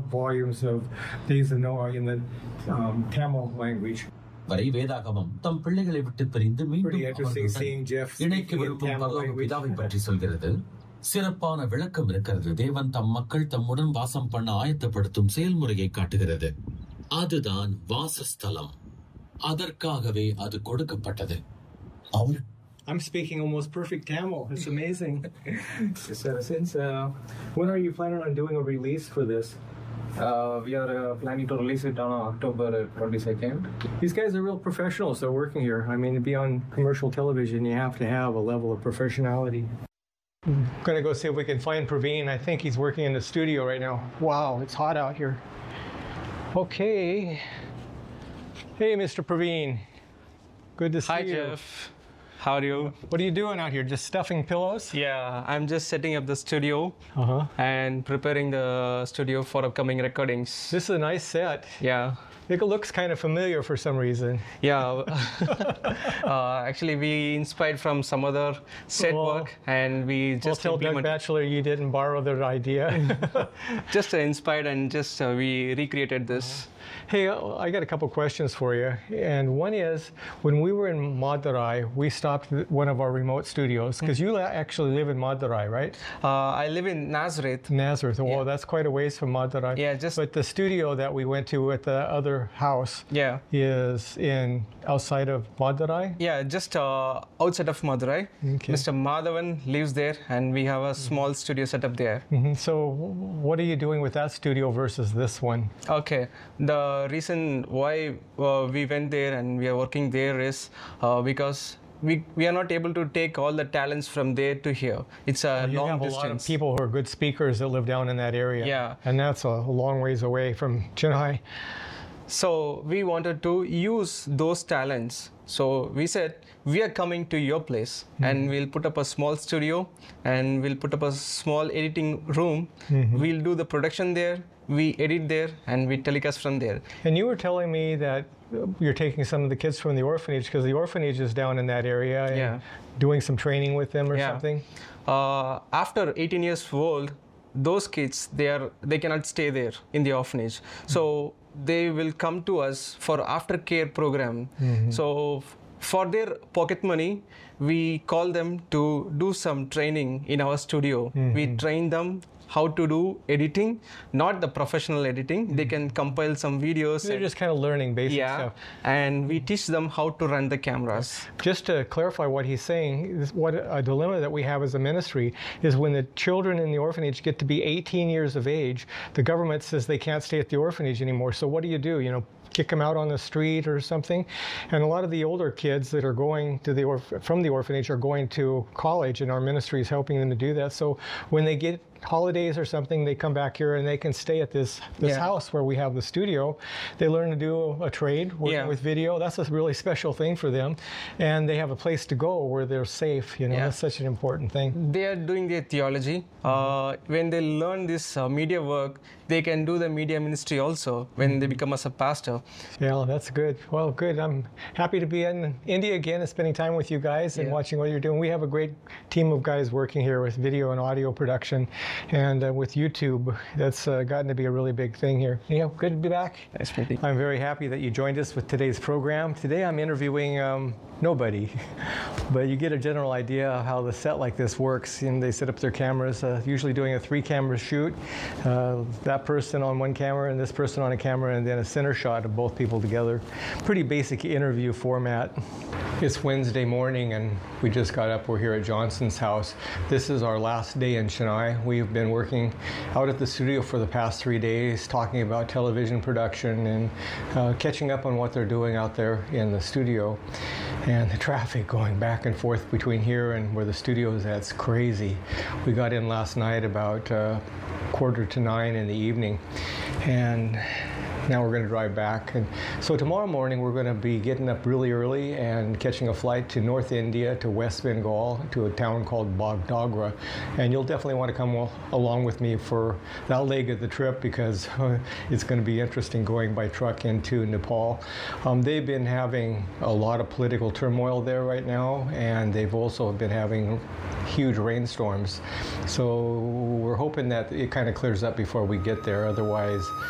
volumes of Days of Noah in the Tamil language. வரை வேதாகமம் தம் பிள்ளைகளை விட்டு பிரிந்து மீண்டும் இணைக்க விரும்பும் பரலோக பிதாவை பற்றி சொல்கிறது. சிறப்பான விளக்கம் இருக்கிறது. தேவன் தம் மக்கள் தம்முடன் வாசம் பண்ண ஆயத்தப்படுத்தும் செயல்முறையை காட்டுகிறது. அதுதான் வாசஸ்தலம். அதற்காகவே அது கொடுக்கப்பட்டது. I'm speaking almost perfect Tamil. It's amazing. Since when are you planning on doing a release for this? We are planning to release it on October 22nd. These guys are real professionals. They're working here. I mean, to be on commercial television, you have to have a level of professionality. I'm going to go see if we can find Praveen. I think he's working in the studio right now. Wow, it's hot out here. Okay. Hey, Mr. Praveen. Good to see you. Hi, Jeff. How are you? What are you doing out here? Just stuffing pillows? Yeah, I'm just setting up the studio and preparing the studio for upcoming recordings. This is a nice set. Yeah. It looks kind of familiar for some reason. Yeah. Actually, we inspired from some other set work, and we just tell Doug Batchelor you didn't borrow their idea. Just inspired and just we recreated this. Hey, I got a couple questions for you. And one is, when we were in Madurai, we stopped at one of our remote studios, because you actually live in Madurai, right? I live in Nazareth. Nazareth. Well, that's quite a ways from Madurai. Yeah, But the studio that we went to at the other house is outside of Madurai? Yeah, just outside of Madurai. Okay. Mr. Madhavan lives there, and we have a small studio set up there. So what are you doing with that studio versus this one? Okay. The reason why we went there and we are working there is because we are not able to take all the talents from there to here. It's a long have distance. A lot of people who are good speakers that live down in that area. Yeah. And that's a long ways away from Chennai. So we wanted to use those talents. So we said, we are coming to your place and we'll put up a small studio and we'll put up a small editing room. We'll do the production there, we edit there, and we telecast from there. And you were telling me that you're taking some of the kids from the orphanage, because the orphanage is down in that area, and doing some training with them or something? After 18 years old, those kids, they cannot stay there in the orphanage. So they will come to us for aftercare program. So for their pocket money, we call them to do some training in our studio. We train them how to do editing, not the professional editing. They can compile some videos. They're just kind of learning basic stuff. And we teach them how to run the cameras. Just to clarify what he's saying, what a dilemma that we have as a ministry is when the children in the orphanage get to be 18 years of age, the government says they can't stay at the orphanage anymore. So what do? Kick them out on the street or something? And a lot of the older kids that are going to from the orphanage are going to college, and our ministry is helping them to do that. So when they get holidays or something, they come back here and they can stay at this house where we have the studio. They learn to do a trade, working with video. That's a really special thing for them. And they have a place to go where they're safe. That's such an important thing. They are doing their theology. When they learn this media work, they can do the media ministry also when they become as a pastor. Yeah, that's good. Well, good. I'm happy to be in India again and spending time with you guys and watching what you're doing. We have a great team of guys working here with video and audio production. And with YouTube, that's gotten to be a really big thing here. Yeah, good to be back. Nice meeting you. I'm very happy that you joined us with today's program. Today I'm interviewing nobody, but you get a general idea of how the set like this works. And they set up their cameras, usually doing a 3-camera shoot. That person on one camera and this person on a camera, and then a center shot of both people together. Pretty basic interview format. It's Wednesday morning and we just got up. We're here at Johnson's house. This is our last day in Chennai. We've been working out at the studio for the past 3 days, talking about television production and catching up on what they're doing out there in the studio. And the traffic going back and forth between here and where the studio is at, it's crazy. We got in last night about 8:45 in the evening, and now we're going to drive back. And so tomorrow morning we're going to be getting up really early and catching a flight to North India, to West Bengal, to a town called Bagdogra. And you'll definitely want to come along with me for that leg of the trip, because it's going to be interesting going by truck into Nepal. They've been having a lot of political turmoil there right now, and they've also been having huge rainstorms. So we're hoping that it kind of clears up before we get there. Otherwise,